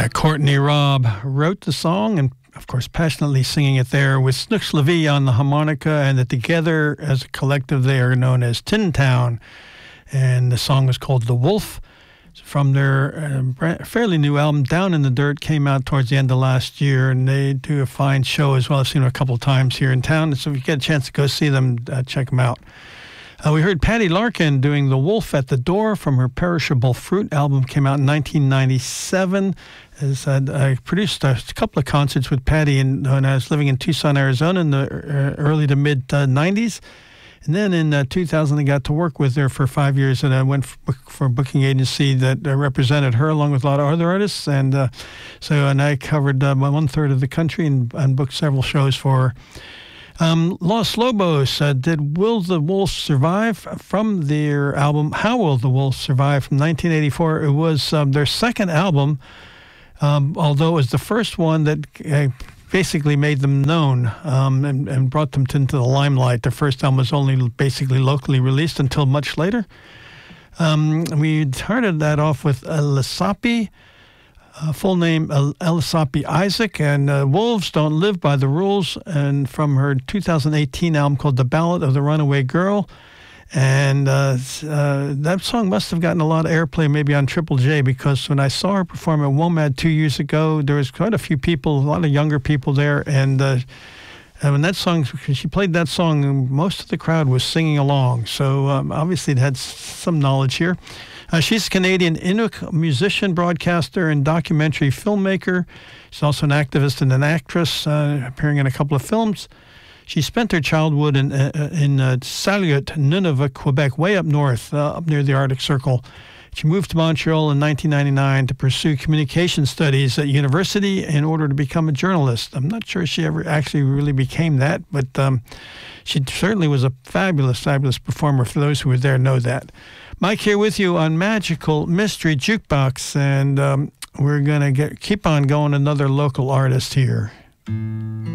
Courtney Robb wrote the song and, of course, passionately singing it there with Snooks LaVie on the harmonica, and that together as a collective they are known as Tin Town. And the song was called The Wolf. It's from their fairly new album, Down in the Dirt, came out towards the end of last year, and they do a fine show as well. I've seen them a couple of times here in town, so if you get a chance to go see them, check them out. We heard Patty Larkin doing The Wolf at the Door from her Perishable Fruit album, came out in 1997. As I produced a couple of concerts with Patty when I was living in Tucson, Arizona in the early to mid 90s. And then in 2000, I got to work with her for 5 years, and I went for a booking agency that represented her along with a lot of other artists. And and I covered 1/3 of the country and booked several shows for her. Los Lobos did Will the Wolf Survive from their album How Will the Wolf Survive from 1984. It was their second album, although it was the first one that basically made them known and brought them into the limelight. Their first album was only basically locally released until much later. We started that off with Elisapi. Full name Elisapi Isaac, and Wolves Don't Live by the Rules, and from her 2018 album called The Ballad of the Runaway Girl. And that song must have gotten a lot of airplay maybe on Triple J, because when I saw her perform at WOMAD 2 years ago, there was quite a few people, a lot of younger people there, and when that song, she played that song, most of the crowd was singing along, so obviously it had some knowledge here. She's a Canadian Inuk musician, broadcaster, and documentary filmmaker. She's also an activist and an actress, appearing in a couple of films. She spent her childhood in Saluet, Nunavut, Quebec, way up north, up near the Arctic Circle. She moved to Montreal in 1999 to pursue communication studies at university in order to become a journalist. I'm not sure she ever actually really became that, but she certainly was a fabulous, fabulous performer. For those who were there know that. Mike here with you on Magical Mystery Jukebox, and we're going to keep on going, another local artist here.